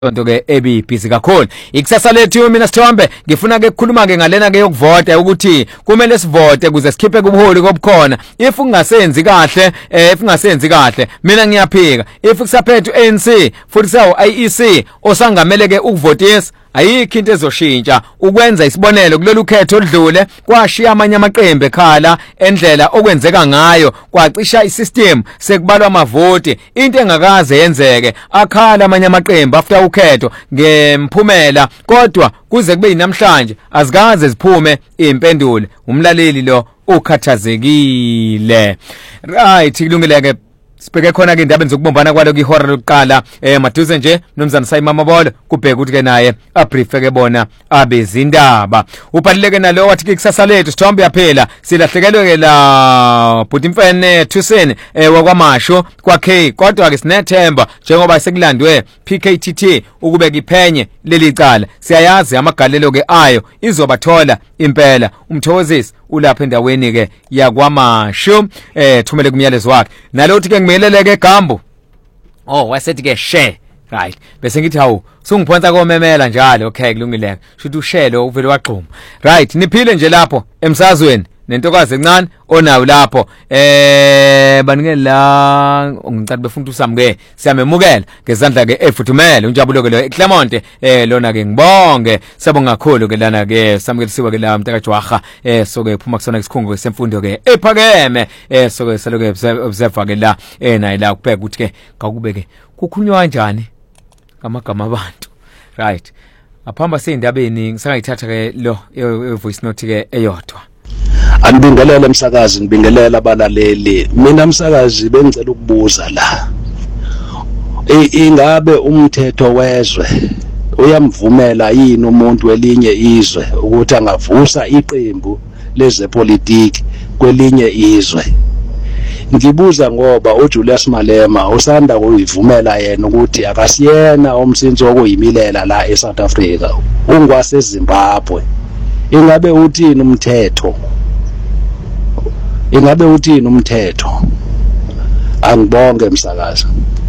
Nto ke ebibhizi kakhulu ikusasa lethu mina Sithombe ngifuna ke ukukhuluma ke ngalena ke yokuvota ukuthi kumele sivote kuze sikhiphe kubuholi kobukhona if ungasenzi kahle mina ngiyaphika if kusaphethe ANC futhi sawo IEC osangamele ke ukuvotisa ayikho into ezoshintsha ukwenza isibonelo kulolu khetho oludlule kwashiya amanye amaqembu ekhala endlela okwenzeka ngayo kwacisha isystem sekubalwa amavoti into engakaze yenzeke akhala amanye amaqembu after ukhetho ngemphumela kodwa kuze kube namhlanje azikaze ziphume impendulo umlaleli lo ukhathazekile right kulungile ke sibheke khona ke indaba zokubombana kwalo kwihora lokuqala maduze nje nomzana Sayimama Bolo kubheka ukuthi ke naye abriefe ke bona abezindaba ubhalileke nalo wathi ke kusasa lethu Sithombe yaphela silahlekelwe ke la Butimfene Thuseni wakwaMasho kwaK kodwa ke sinethemba njengoba sekulandwe PKTT ukubeka iphenye leli cala siyayazi amagalelo ke ayo izobathola impela umthokozisi ulapha endaweni ke yakwaMasho thumele kumyalezo wakhe nalothi ke ngimeleleke eGambo wasethi ke share right bese ngithi hawu sungiphonsa komemela njalo okay kulungile shothi ushelo uvele wagxuma right niphile nje lapho emsazweni nentokazi encane onayo lapho banike la ngicela befuna usamke siyamemukela ngezandla ke efuthumele unjabulo ke lo eClermont lona ke ngibonge sabonga kakhulu ke lana ke samkelisiwe ke la mntaka Jwaha so ke phuma kusona isikhungo semfundo ke ephakeme so ke saloke observe ke la naye la kubheka ukuthi ke ngakube ke kukhulunywa kanjani ngamagama abantu right aphamba seyindabeni ngisangayithatha ke lo voice note ke eyodwa Anibingelela umsakazi ngibingelela abalaleli mina umsakazi bengicela ukubuza la ingabe umthetho wezwe uyamvumela yini umuntu welinye izwe ukuthi angavusa iqembu lezepolitiki kwelinye izwe ngibuza ngoba uJulius Malema usanda kuyivumela yena ukuthi akasiyena umsinzi wokuyimilela la eSouth Africa ungwase eZimbabwe ingabe uthini umthetho angibonge msakazi